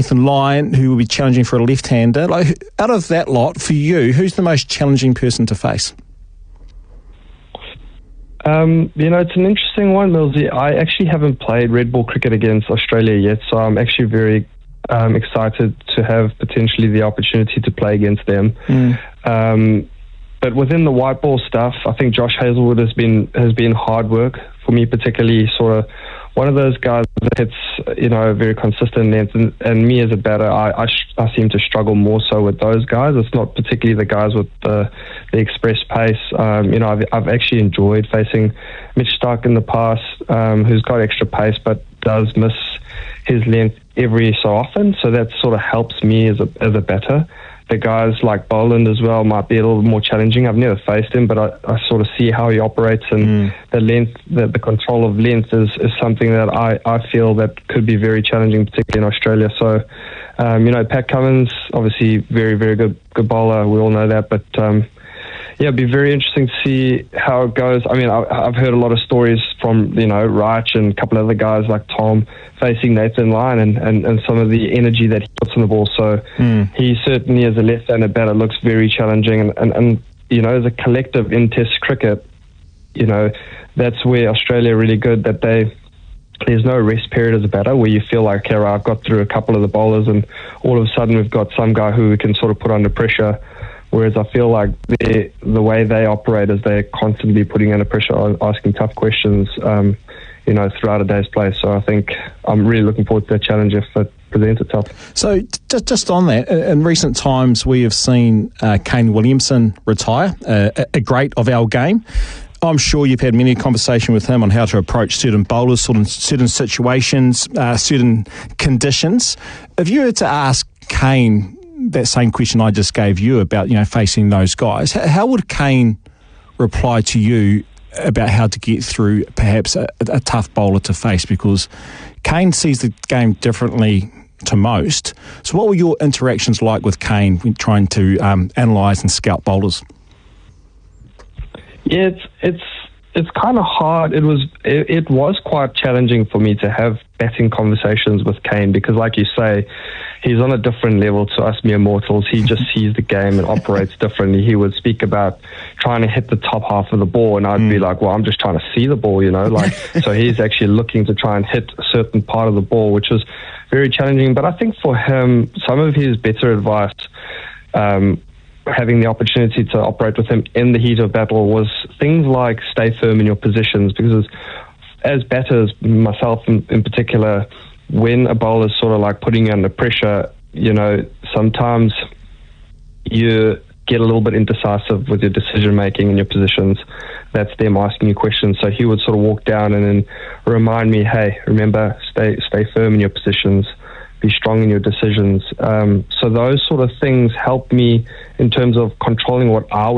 Nathan Lyon, who will be challenging for a left-hander. Like, out of that lot, for you, who's the most challenging person to face? It's an interesting one, Millsy. I actually haven't played red ball cricket against Australia yet, so I'm actually very excited to have potentially the opportunity to play against them. But within the white ball stuff, I think Josh Hazlewood has been hard work for me, particularly sort of one of those guys that hits, very consistent length, and me as a batter, I seem to struggle more so with those guys. It's not particularly the guys with the express pace. I've actually enjoyed facing Mitch Starc in the past, who's got extra pace but does miss his length every so often, so that sort of helps me as a batter. The guys like Boland as well might be a little more challenging. I've never faced him, but I sort of see how he operates, and the length, the control of length is something that I feel that could be very challenging, particularly in Australia. So, Pat Cummins, obviously very, very good bowler. We all know that, but it'd be very interesting to see how it goes. I mean, I've heard a lot of stories from, Rach and a couple of other guys like Tom facing Nathan Lyon and some of the energy that he puts on the ball. So he certainly, as a left-handed batter, looks very challenging. And as a collective in Test cricket, that's where Australia are really good, that there's no rest period as a batter where you feel like, okay, I've got through a couple of the bowlers and all of a sudden we've got some guy who we can sort of put under pressure. Whereas I feel like the way they operate is they're constantly putting under pressure, asking tough questions, throughout a day's play. So I think I'm really looking forward to that challenge if it presents itself. So just on that, in recent times we have seen Kane Williamson retire, a great of our game. I'm sure you've had many conversations with him on how to approach certain bowlers, certain situations, certain conditions. If you were to ask Kane that same question I just gave you about, facing those guys, how would Kane reply to you about how to get through perhaps a tough bowler to face? Because Kane sees the game differently to most. So what were your interactions like with Kane when trying to analyse and scout bowlers? Yeah, it's kind of hard. It was quite challenging for me to have batting conversations with Kane because, like you say, he's on a different level to us mere mortals. He just sees the game and operates differently. He would speak about trying to hit the top half of the ball, and I'd be like, well, I'm just trying to see the ball, So he's actually looking to try and hit a certain part of the ball, which was very challenging. But I think for him, some of his better advice, having the opportunity to operate with him in the heat of battle, was things like stay firm in your positions, because as batters, myself in particular, when a bowler's sort of like putting you under pressure, sometimes you get a little bit indecisive with your decision making and your positions. That's them asking you questions. So he would sort of walk down and then remind me, hey, remember, stay firm in your positions, be strong in your decisions. So those sort of things help me in terms of controlling what I would